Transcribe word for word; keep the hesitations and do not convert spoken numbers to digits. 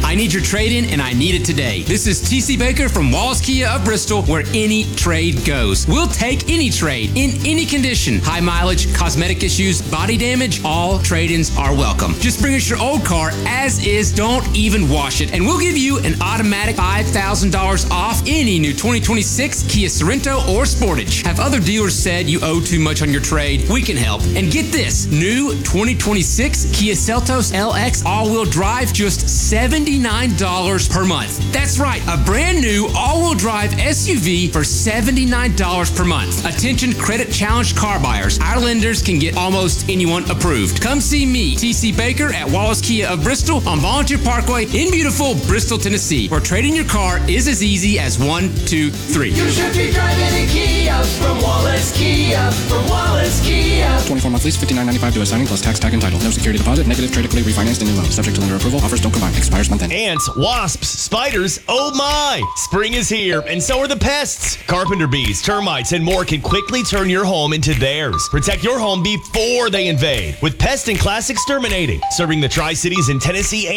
I need your trade-in, and I need it today. This is T C Baker from Wallace Kia of Bristol, where any trade goes. We'll take any trade, in any condition. High mileage, cosmetic issues, body damage, all trade-ins are welcome. Just bring us your old car as is, don't even wash it, and we'll give you an automatic five thousand dollars off any new twenty twenty-six Kia Sorento or Sportage. Have other dealers said you owe too much on your trade? We can help. And get this, new twenty twenty-six Kia Seltos L X all-wheel drive, just seventy-nine dollars per month. That's right, a brand new all-wheel drive S U V for seventy-nine dollars per month. Attention credit challenged car buyers. Our lenders can get almost anyone approved. Come see me, T C Baker at Wallace Kia of Bristol on Volunteer Parkway in beautiful Bristol, Tennessee, where trading your car is as easy as one, two, three. You should be driving a Kia from Wallace Kia, from Wallace Kia. twenty-four month lease, fifty-nine ninety-five due at signing plus tax tag and title. No security deposit, negative trade equity refinanced in new loan. Subject to lender approval. Offers don't combine. Expires month end. Ants, wasps, spiders, oh my! Spring is here, and so are the pests. Carpenter bees, termites, and more can quickly turn your home into theirs. Protect your home before they invade with Pest and Class Exterminating, serving the Tri-Cities in Tennessee